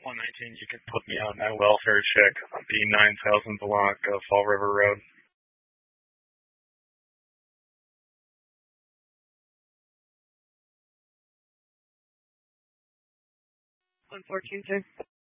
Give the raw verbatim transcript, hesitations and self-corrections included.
one nineteen, you can put me on my welfare check on the nine thousand block of Fall River Road. one fourteen, sir.